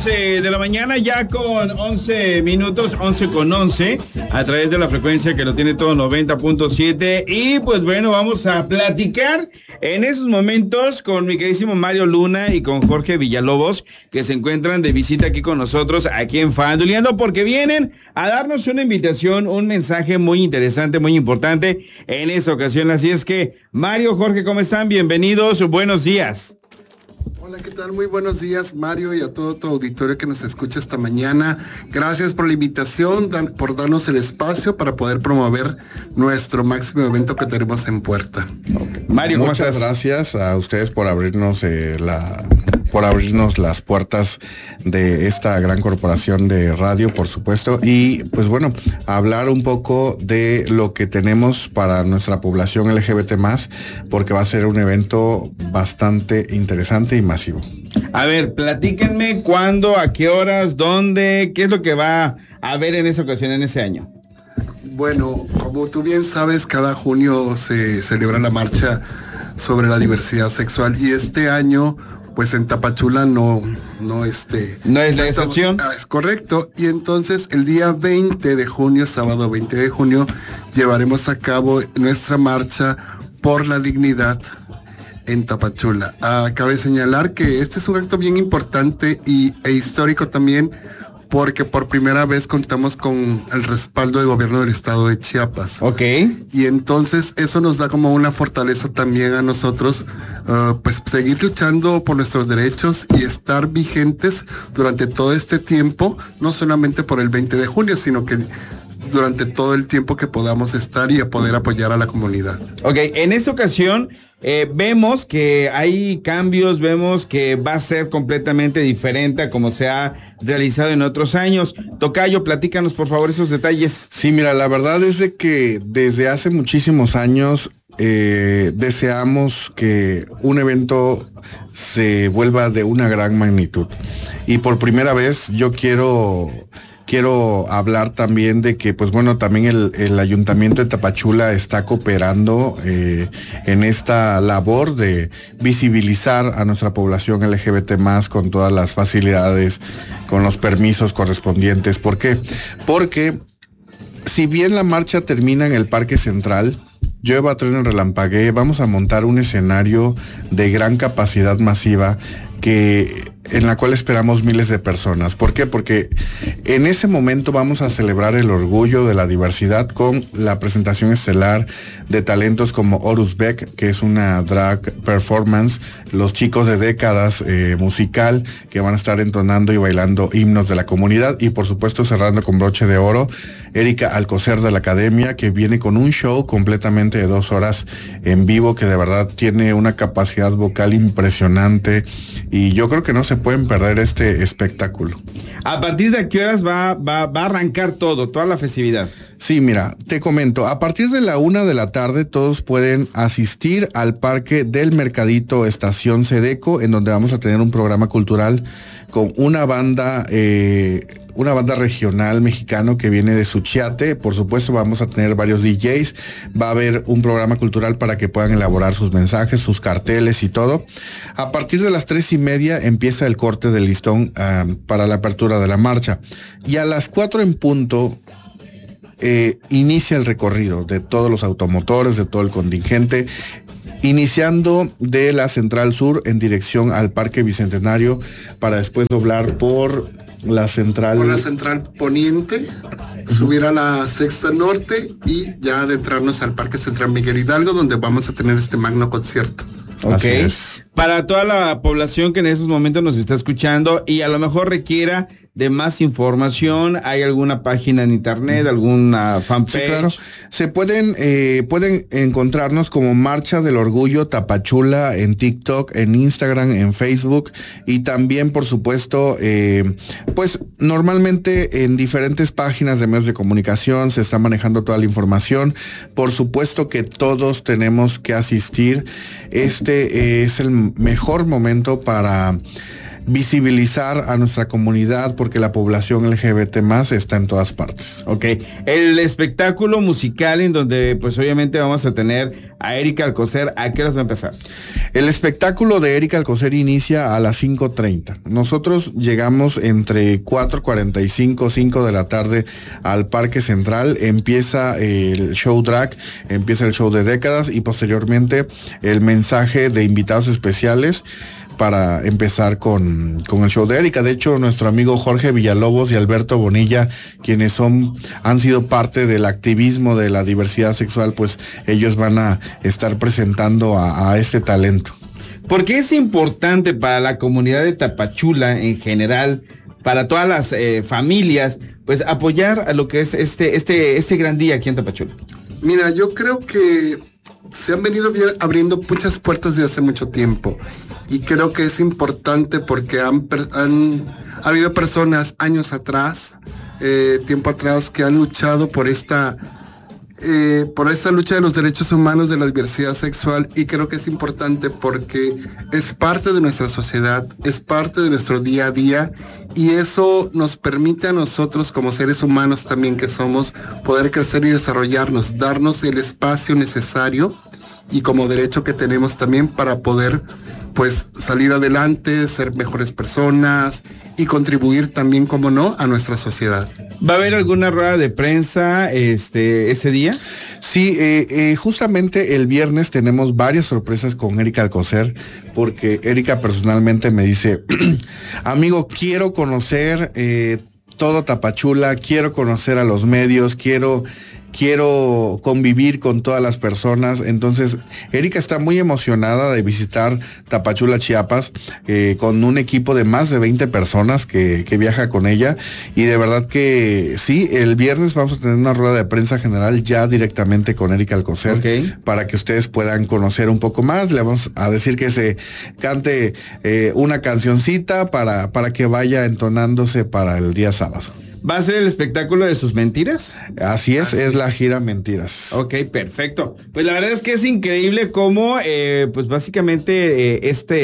11 de la mañana, ya con 11 minutos, 11 con 11, a través de la frecuencia que lo tiene todo 90.7. Y pues bueno, vamos a platicar en esos momentos con mi queridísimo Mario Luna y con Jorge Villalobos, que se encuentran de visita aquí con nosotros, aquí en Faranduleando, porque vienen a darnos una invitación, un mensaje muy interesante, muy importante en esta ocasión. Así es que, Mario, Jorge, ¿cómo están? Bienvenidos, buenos días. Hola, ¿qué tal? Muy buenos días, Mario, y a todo tu auditorio que nos escucha esta mañana. Gracias por la invitación, por darnos el espacio para poder promover nuestro máximo evento que tenemos en puerta. Okay. Mario, muchas gracias a ustedes por abrirnos las puertas de esta gran corporación de radio, por supuesto, y pues bueno, hablar un poco de lo que tenemos para nuestra población LGBT+, porque va a ser un evento bastante interesante y masivo. A ver, platíquenme cuándo, a qué horas, dónde, qué es lo que va a haber en esa ocasión, en ese año. Bueno, como tú bien sabes, cada junio se celebra la marcha sobre la diversidad sexual, y este año pues en Tapachula no es la excepción. Es correcto. Y entonces el día 20 de junio, sábado 20 de junio, llevaremos a cabo nuestra marcha por la dignidad en Tapachula. Cabe señalar que este es un acto bien importante e histórico también, porque por primera vez contamos con el respaldo del gobierno del estado de Chiapas. Ok. Y entonces eso nos da como una fortaleza también a nosotros, pues seguir luchando por nuestros derechos y estar vigentes durante todo este tiempo, no solamente por el 20 de junio, sino que durante todo el tiempo que podamos estar y a poder apoyar a la comunidad. Ok, en esta ocasión vemos que hay cambios, vemos que va a ser completamente diferente a como se ha realizado en otros años. Tocayo, platícanos por favor esos detalles. Sí, mira, la verdad es de que desde hace muchísimos años deseamos que un evento se vuelva de una gran magnitud. Y por primera vez yo quiero hablar también de que, pues bueno, también el Ayuntamiento de Tapachula está cooperando en esta labor de visibilizar a nuestra población LGBT+, con todas las facilidades, con los permisos correspondientes. ¿Por qué? Porque si bien la marcha termina en el Parque Central, llueva, truene, relampaguee, vamos a montar un escenario de gran capacidad masiva en la cual esperamos miles de personas. ¿Por qué? Porque en ese momento vamos a celebrar el orgullo de la diversidad con la presentación estelar de talentos como Horus Beck, que es una drag performance, los chicos de décadas musical, que van a estar entonando y bailando himnos de la comunidad, y por supuesto cerrando con broche de oro, Erika Alcocer de la Academia, que viene con un show completamente de 2 horas en vivo, que de verdad tiene una capacidad vocal impresionante, y yo creo que no se pueden perder este espectáculo. ¿A partir de qué horas va a arrancar toda la festividad? Sí, mira, te comento, a partir de la 1 de la tarde todos pueden asistir al Parque del Mercadito Estación Sedeco, en donde vamos a tener un programa cultural con una banda regional mexicano que viene de Suchiate. Por supuesto vamos a tener varios DJs, va a haber un programa cultural para que puedan elaborar sus mensajes, sus carteles y todo. A partir de las 3:30 empieza el corte del listón para la apertura de la marcha, y a las 4 en punto inicia el recorrido de todos los automotores, de todo el contingente, iniciando de la Central Sur en dirección al Parque Bicentenario, para después doblar por la Central Poniente, subir a la Sexta Norte y ya adentrarnos al Parque Central Miguel Hidalgo, donde vamos a tener este magno concierto. Ok. Para toda la población que en esos momentos nos está escuchando y a lo mejor requiera de más información, ¿hay alguna página en internet, alguna fanpage? Sí, claro. Se pueden encontrarnos como Marcha del Orgullo Tapachula en TikTok, en Instagram, en Facebook, y también, por supuesto, pues normalmente en diferentes páginas de medios de comunicación se está manejando toda la información. Por supuesto que todos tenemos que asistir. Este es el mejor momento para visibilizar a nuestra comunidad, porque la población LGBT más está en todas partes. Ok, el espectáculo musical en donde pues obviamente vamos a tener a Erika Alcocer, ¿a qué horas va a empezar? El espectáculo de Erika Alcocer inicia a las 5:30. Nosotros llegamos entre 4:45, 5 de la tarde al Parque Central. Empieza el show drag, empieza el show de décadas y posteriormente el mensaje de invitados especiales para empezar con el show de Erika. De hecho, nuestro amigo Jorge Villalobos y Alberto Bonilla, quienes han sido parte del activismo de la diversidad sexual, pues ellos van a estar presentando a este talento. ¿Por qué es importante para la comunidad de Tapachula en general, para todas las familias, pues apoyar a lo que es este gran día aquí en Tapachula? Mira, yo creo que se han venido abriendo muchas puertas desde hace mucho tiempo y creo que es importante porque ha habido personas años atrás, tiempo atrás, que han luchado por esta lucha de los derechos humanos, de la diversidad sexual, y creo que es importante porque es parte de nuestra sociedad, es parte de nuestro día a día, y eso nos permite a nosotros como seres humanos también que somos poder crecer y desarrollarnos, darnos el espacio necesario y como derecho que tenemos también para poder pues salir adelante, ser mejores personas y contribuir también, como no, a nuestra sociedad. ¿Va a haber alguna rueda de prensa ese día? Sí, justamente el viernes tenemos varias sorpresas con Erika Alcocer, porque Erika personalmente me dice, amigo, quiero conocer todo Tapachula, quiero conocer a los medios, quiero convivir con todas las personas. Entonces, Erika está muy emocionada de visitar Tapachula, Chiapas, con un equipo de más de 20 personas que viaja con ella. Y de verdad que sí, el viernes vamos a tener una rueda de prensa general ya directamente con Erika Alcocer, okay, para que ustedes puedan conocer un poco más. Le vamos a decir que se cante una cancioncita para que vaya entonándose para el día sábado. ¿Va a ser el espectáculo de sus mentiras? Así es la gira Mentiras. Ok, perfecto. Pues la verdad es que es increíble cómo, pues básicamente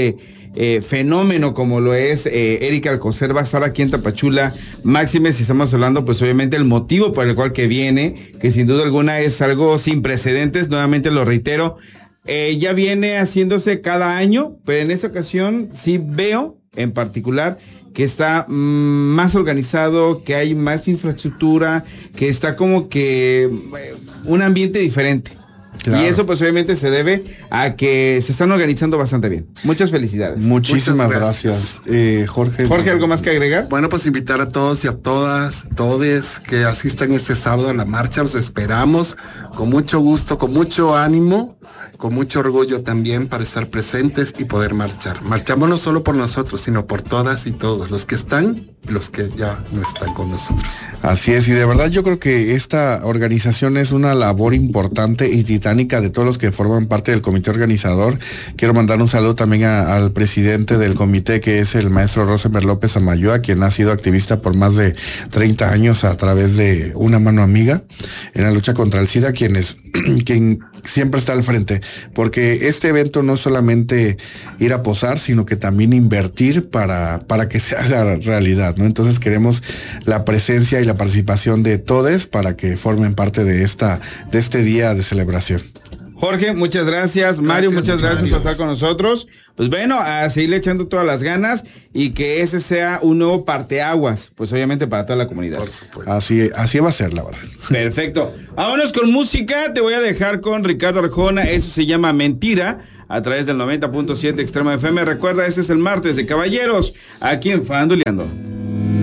fenómeno como lo es Erika Alcocer va a estar aquí en Tapachula. Máxime, si estamos hablando, pues obviamente el motivo por el cual que viene, que sin duda alguna es algo sin precedentes, nuevamente lo reitero, ya viene haciéndose cada año, pero en esta ocasión sí veo en particular que está más organizado, que hay más infraestructura, que está como que un ambiente diferente. Claro. Y eso pues obviamente se debe a que se están organizando bastante bien. Muchas felicidades. Muchísimas gracias. Jorge, ¿algo más que agregar? Bueno, pues invitar a todos y a todas, todes que asistan este sábado a la marcha. Los esperamos con mucho gusto, con mucho ánimo, con mucho orgullo también para estar presentes y poder marchar. Marchamos no solo por nosotros, sino por todas y todos, los que están y los que ya no están con nosotros. Así es, y de verdad yo creo que esta organización es una labor importante y titánica de todos los que forman parte del comité organizador. Quiero mandar un saludo también al presidente del comité, que es el maestro Rosenberg López Amayoa, quien ha sido activista por más de 30 años a través de Una Mano Amiga en la lucha contra el SIDA, quien siempre está al frente, porque este evento no es solamente ir a posar, sino que también invertir para que se haga realidad, ¿no? Entonces queremos la presencia y la participación de todos para que formen parte de este día de celebración. Jorge, muchas gracias. Mario, muchas gracias por estar con nosotros. Pues bueno, a seguirle echando todas las ganas y que ese sea un nuevo parteaguas, pues obviamente para toda la comunidad. Por supuesto. Así va a ser, la verdad. Perfecto. Vámonos con música. Te voy a dejar con Ricardo Arjona. Eso se llama Mentira, a través del 90.7 Extrema FM. Recuerda, ese es el martes de Caballeros, aquí en Faranduleando.